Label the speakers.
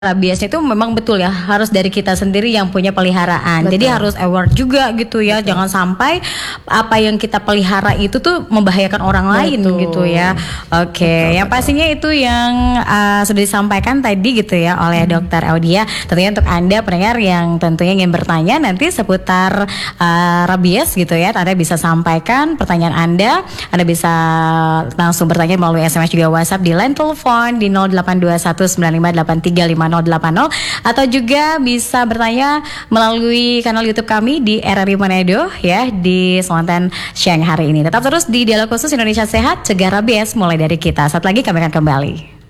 Speaker 1: Rabies itu memang betul ya harus dari kita sendiri yang punya peliharaan.
Speaker 2: Betul.
Speaker 1: Jadi harus aware juga gitu ya.
Speaker 2: Betul.
Speaker 1: Jangan sampai apa yang kita pelihara itu tuh membahayakan orang lain
Speaker 2: Betul.
Speaker 1: gitu ya. Oke,
Speaker 2: Betul,
Speaker 1: yang
Speaker 2: betul.
Speaker 1: pastinya itu yang sudah disampaikan tadi gitu ya oleh Dokter Audia. Tentunya untuk Anda pendengar yang tentunya ingin bertanya nanti seputar rabies gitu ya, Anda bisa sampaikan pertanyaan Anda. Anda bisa langsung bertanya melalui SMS juga WhatsApp di line telepon di 082195835080 atau juga bisa bertanya melalui kanal YouTube kami di RRI Manado ya di Selatan siang hari ini. Tetap terus di Dialog Khusus Indonesia Sehat, Cegah Rabies mulai dari kita. Saat lagi kami akan kembali.